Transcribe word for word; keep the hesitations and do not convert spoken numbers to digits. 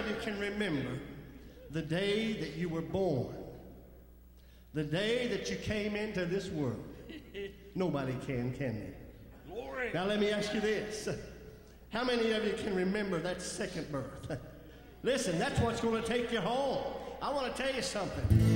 of you can remember the day that you were born? The day that you came into this world? Nobody can, can they? Glory. Now let me ask you this. How many of you can remember that second birth? Listen, that's what's going to take you home. I want to tell you something.